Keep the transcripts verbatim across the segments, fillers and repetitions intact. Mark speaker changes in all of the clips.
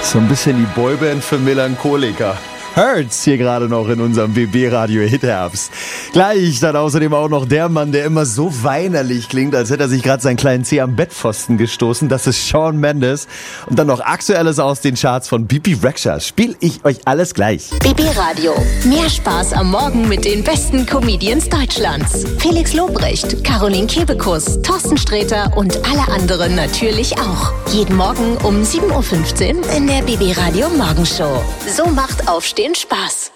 Speaker 1: So ein bisschen die Boyband für Melancholiker. Hurts hier gerade noch in unserem B B-Radio Hitherbst. Gleich dann außerdem auch noch der Mann, der immer so weinerlich klingt, als hätte er sich gerade seinen kleinen Zeh am Bettpfosten gestoßen. Das ist Shawn Mendes. Und dann noch Aktuelles aus den Charts von Bebe Rexha. Spiel ich euch alles gleich.
Speaker 2: B B-Radio. Mehr Spaß am Morgen mit den besten Comedians Deutschlands. Felix Lobrecht, Caroline Kebekus, Thorsten Sträter und alle anderen natürlich auch. Jeden Morgen um sieben Uhr fünfzehn in der B B-Radio Morgenshow. So macht Aufstehen Spaß.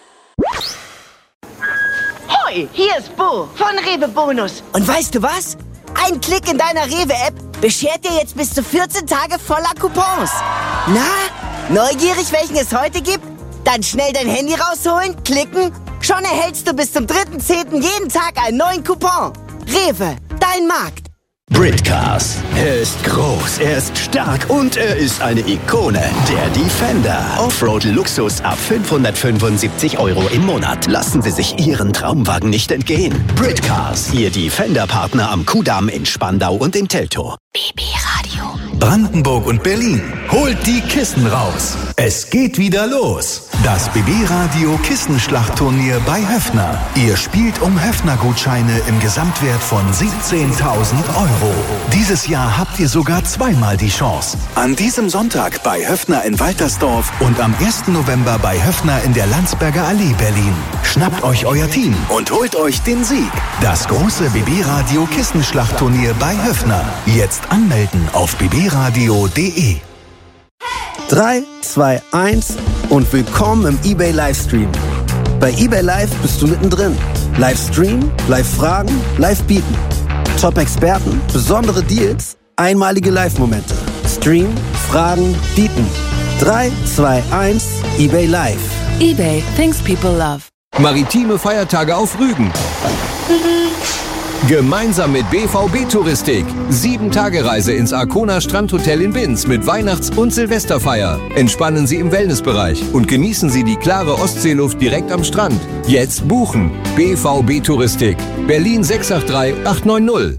Speaker 3: Hoi, hier ist Bo von Rewe Bonus.
Speaker 4: Und weißt du was? Ein Klick in deiner Rewe-App beschert dir jetzt bis zu vierzehn Tage voller Coupons. Na, neugierig, welchen es heute gibt? Dann schnell dein Handy rausholen, klicken. Schon erhältst du bis zum dritten zehnten jeden Tag einen neuen Coupon. Rewe, dein Markt.
Speaker 5: Britcars. Er ist groß, er ist stark und er ist eine Ikone. Der Defender. Offroad-Luxus ab fünfhundertfünfundsiebzig Euro im Monat. Lassen Sie sich Ihren Traumwagen nicht entgehen. Britcars. Ihr Defender-Partner am Kudamm in Spandau und im Teltow.
Speaker 2: B B-Radio.
Speaker 6: Brandenburg und Berlin. Holt die Kissen raus. Es geht wieder los. Das B B-Radio Kissenschlachtturnier bei Höffner. Ihr spielt um Höffner-Gutscheine im Gesamtwert von siebzehntausend Euro. Dieses Jahr habt ihr sogar zweimal die Chance. An diesem Sonntag bei Höffner in Waltersdorf und am ersten November bei Höffner in der Landsberger Allee Berlin. Schnappt euch euer Team und holt euch den Sieg. Das große B B-Radio Kissenschlachtturnier bei Höffner. Jetzt anmelden auf b b radio punkt d e.
Speaker 7: drei, zwei, eins und willkommen im eBay Livestream. Bei eBay Live bist du mittendrin. Livestream, Live-Fragen, Live-Bieten. Top-Experten, besondere Deals, einmalige Live-Momente. Stream, Fragen, Bieten. drei, zwei, eins, eBay Live.
Speaker 8: eBay, things people love.
Speaker 9: Maritime Feiertage auf Rügen. Gemeinsam mit B V B Touristik. Sieben-Tage-Reise ins Arkona Strandhotel in Binz mit Weihnachts- und Silvesterfeier. Entspannen Sie im Wellnessbereich und genießen Sie die klare Ostseeluft direkt am Strand. Jetzt buchen. B V B Touristik. Berlin sechs acht drei acht neun null.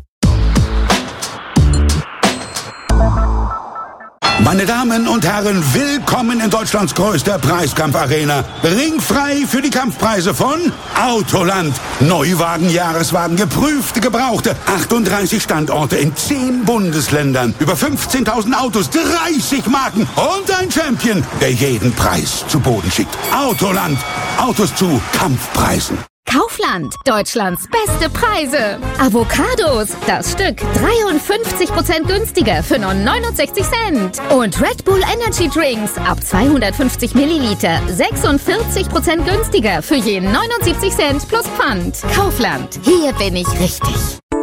Speaker 10: Meine Damen und Herren, willkommen in Deutschlands größter Preiskampfarena. Ringfrei für die Kampfpreise von Autoland. Neuwagen, Jahreswagen, geprüfte, gebrauchte. achtunddreißig Standorte in zehn Bundesländern. Über fünfzehntausend Autos, dreißig Marken und ein Champion, der jeden Preis zu Boden schickt. Autoland. Autos zu Kampfpreisen.
Speaker 11: Kaufland, Deutschlands beste Preise. Avocados, das Stück dreiundfünfzig Prozent günstiger für nur neunundsechzig Cent. Und Red Bull Energy Drinks ab zweihundertfünfzig Milliliter sechsundvierzig Prozent günstiger für je neunundsiebzig Cent plus Pfand. Kaufland, hier bin ich richtig.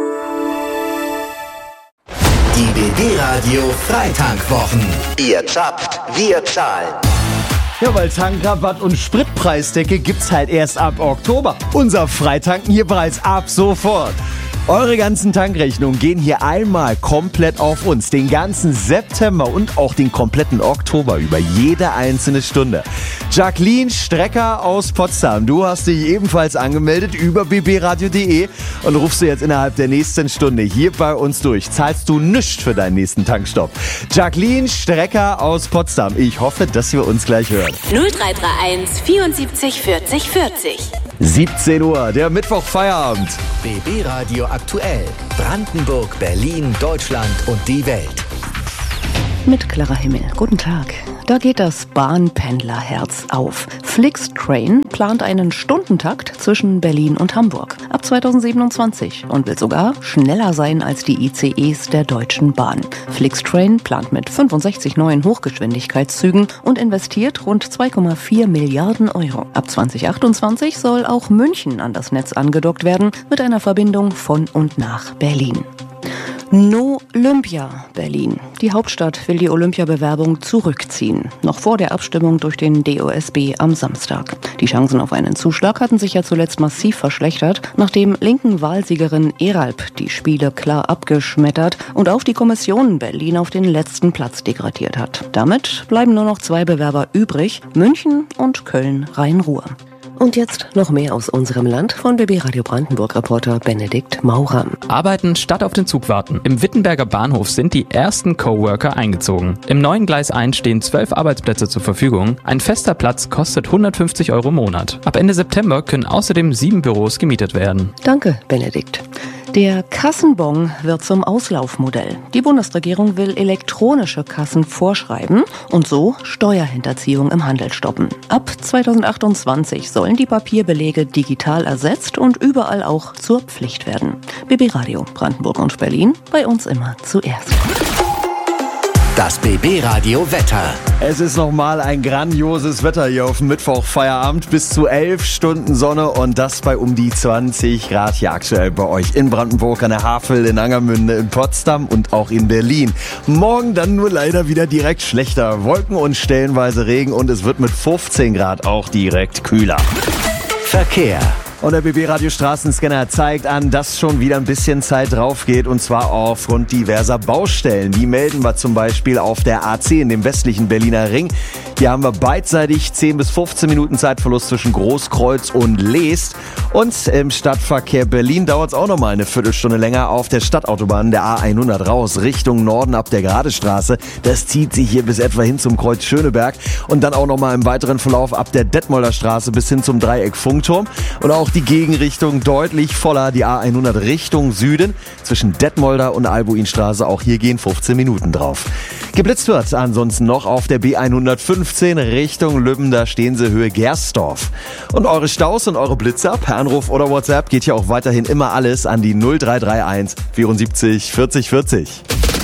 Speaker 5: Die B B-Radio Freitankwwochen. Ihr zapft, wir zahlen.
Speaker 1: Ja, weil Tankrabatt und Spritpreisdecke gibt's halt erst ab Oktober. Unser Freitanken hier bereits ab sofort. Eure ganzen Tankrechnungen gehen hier einmal komplett auf uns. Den ganzen September und auch den kompletten Oktober über jede einzelne Stunde. Jacqueline Strecker aus Potsdam, du hast dich ebenfalls angemeldet über b b radio punkt d e und rufst du jetzt innerhalb der nächsten Stunde hier bei uns durch. Zahlst du nichts für deinen nächsten Tankstopp. Jacqueline Strecker aus Potsdam, ich hoffe, dass wir uns gleich hören.
Speaker 2: null drei drei eins vierundsiebzig vierzig vierzig.
Speaker 1: siebzehn Uhr, der Mittwochfeierabend.
Speaker 5: B B-Radio aktuell. Brandenburg, Berlin, Deutschland und die Welt.
Speaker 8: Mit klarer Himmel. Guten Tag. Da geht das Bahnpendlerherz auf. Flixtrain plant einen Stundentakt zwischen Berlin und Hamburg ab zweitausendsiebenundzwanzig und will sogar schneller sein als die I C Es der Deutschen Bahn. Flixtrain plant mit fünfundsechzig neuen Hochgeschwindigkeitszügen und investiert rund zwei Komma vier Milliarden Euro. Ab zweitausendachtundzwanzig soll auch München an das Netz angedockt werden mit einer Verbindung von und nach Berlin. No Olympia Berlin. Die Hauptstadt will die Olympiabewerbung zurückziehen. Noch vor der Abstimmung durch den D O S B am Samstag. Die Chancen auf einen Zuschlag hatten sich ja zuletzt massiv verschlechtert, nachdem linken Wahlsiegerin Eralp die Spiele klar abgeschmettert und auch die Kommission Berlin auf den letzten Platz degradiert hat. Damit bleiben nur noch zwei Bewerber übrig, München und Köln-Rhein-Ruhr. Und jetzt noch mehr aus unserem Land von B B Radio Brandenburg-Reporter Benedikt Maurer.
Speaker 12: Arbeiten statt auf den Zug warten. Im Wittenberger Bahnhof sind die ersten Coworker eingezogen. Im neuen Gleis eins stehen zwölf Arbeitsplätze zur Verfügung. Ein fester Platz kostet hundertfünfzig Euro im Monat. Ab Ende September können außerdem sieben Büros gemietet werden.
Speaker 8: Danke, Benedikt. Der Kassenbon wird zum Auslaufmodell. Die Bundesregierung will elektronische Kassen vorschreiben und so Steuerhinterziehung im Handel stoppen. Ab zweitausendachtundzwanzig sollen die Papierbelege digital ersetzt und überall auch zur Pflicht werden. B B Radio Brandenburg und Berlin, bei uns immer zuerst.
Speaker 5: Das B B-Radio Wetter.
Speaker 1: Es ist nochmal ein grandioses Wetter hier auf dem Mittwoch, Feierabend. Bis zu elf Stunden Sonne und das bei um die zwanzig Grad hier aktuell bei euch in Brandenburg, an der Havel, in Angermünde, in Potsdam und auch in Berlin. Morgen dann nur leider wieder direkt schlechter. Wolken und stellenweise Regen und es wird mit fünfzehn Grad auch direkt kühler.
Speaker 5: Verkehr.
Speaker 1: Und der B B-Radio Straßenscanner zeigt an, dass schon wieder ein bisschen Zeit drauf geht und zwar aufgrund diverser Baustellen. Die melden wir zum Beispiel auf der A zehn, dem westlichen Berliner Ring. Hier haben wir beidseitig zehn bis fünfzehn Minuten Zeitverlust zwischen Großkreuz und Leest. Und im Stadtverkehr Berlin dauert es auch nochmal eine Viertelstunde länger auf der Stadtautobahn der A hundert raus, Richtung Norden ab der Gradestraße. Das zieht sich hier bis etwa hin zum Kreuz Schöneberg und dann auch nochmal im weiteren Verlauf ab der Detmolder Straße bis hin zum Dreieck Funkturm. Und auch die Gegenrichtung deutlich voller, die A hundert Richtung Süden, zwischen Detmolder und Albuinstraße, auch hier gehen fünfzehn Minuten drauf. Geblitzt wird ansonsten noch auf der B hundertfünfzehn Richtung Lübben, da stehen sie Höhe Gersdorf. Und eure Staus und eure Blitzer per Anruf oder WhatsApp geht hier auch weiterhin immer alles an die null drei drei eins vierundsiebzig vierzig vierzig.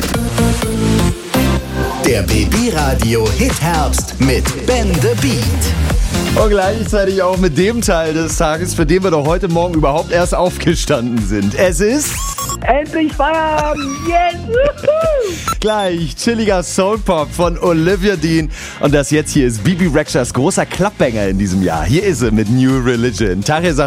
Speaker 5: Der B B-Radio Hit Herbst mit Ben the Beat.
Speaker 1: Und gleichzeitig auch mit dem Teil des Tages, für den wir doch heute Morgen überhaupt erst aufgestanden sind. Es ist...
Speaker 13: Endlich Feierabend! Yes!
Speaker 1: Gleich chilliger Soulpop von Olivia Dean. Und das jetzt hier ist Bibi Rexhas großer Klappbanger in diesem Jahr. Hier ist sie mit New Religion. Tag, ihr sagt